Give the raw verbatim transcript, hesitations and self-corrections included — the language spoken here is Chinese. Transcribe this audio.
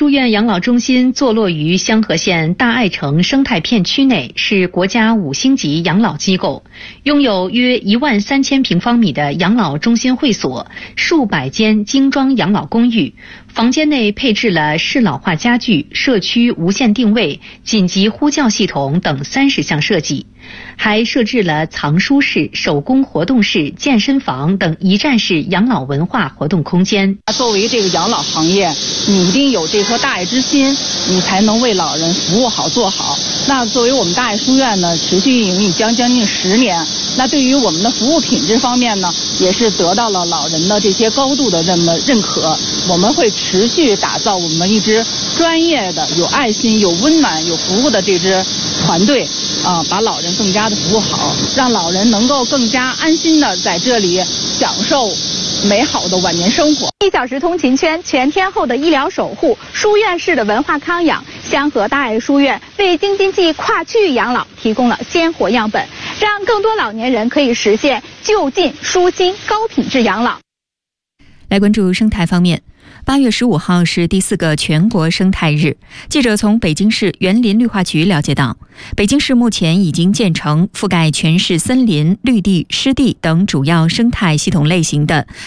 书院养老中心坐落于香河县大爱城生态片区内，是国家五星级养老机构，拥有约一万三千平方米的养老中心会所，数百间精装养老公寓，房间内配置了适老化家具、社区无线定位、紧急呼叫系统等三十项设计，还设置了藏书室、手工活动室、健身房等一站式养老文化活动空间。 作为这个养老行业，你一定有这颗大爱之心，你才能为老人服务好做好。那作为我们大爱书院呢，持续运营已将将近十年，那对于我们的服务品质方面呢，也是得到了老人的这些高度的这么认可。我们会持续打造我们一支专业的、有爱心、有温暖、有服务的这支团队啊，把老人更加的服务好，让老人能够更加安心的在这里享受美好的晚年生活。 一小时通勤圈，全天候的医疗守护，书院式的文化康养，香河大爱书院为京津冀跨区域养老提供了鲜活样本，让更多老年人可以实现就近、舒心、高品质养老。 来关注生态方面。八月十五号是第四个全国生态日。记者从北京市园林绿化局了解到，北京市目前已经建成覆盖全市森林、绿地、湿地等主要生态系统类型的